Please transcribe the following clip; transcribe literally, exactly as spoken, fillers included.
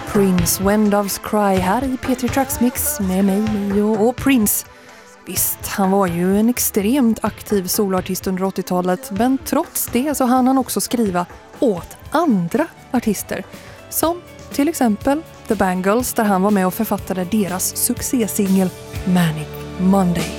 Prince, When Doves Cry här i P tre Tracks Mix med mig, Mio och Prince. Visst, han var ju en extremt aktiv solartist under åttiotalet, men trots det så hann han också skriva åt andra artister. Som till exempel The Bangles, där han var med och författade deras succésingel Manic Monday.